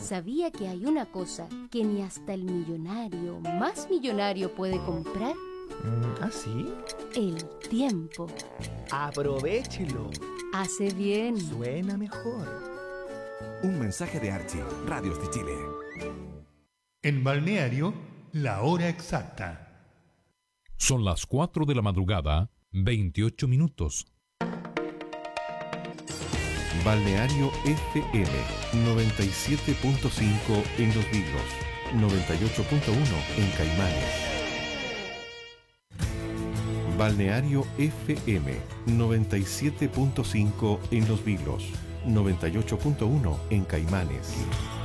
¿Sabía que hay una cosa que ni hasta el millonario más millonario puede comprar? ¿Ah, sí? El tiempo. ¡Aprovéchelo! Hace bien. Suena mejor. Un mensaje de Archie, Radios de Chile. En Balneario, la hora exacta. Son las 4 de la madrugada, 28 minutos. Balneario FM 97.5 en Los Vilos, 98.1 en Caimanes. Balneario FM 97.5 en Los Vilos, 98.1 en Caimanes.